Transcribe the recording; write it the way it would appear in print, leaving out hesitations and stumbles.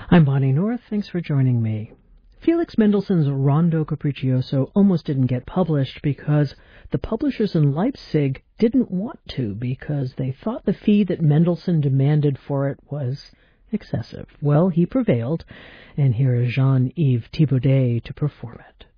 I'm Bonnie North. Thanks for joining me. Felix Mendelssohn's Rondo Capriccioso almost didn't get published because the publishers in Leipzig didn't want to, because they thought the fee that Mendelssohn demanded for it was excessive. Well, he prevailed, and here is Jean-Yves Thibaudet to perform it.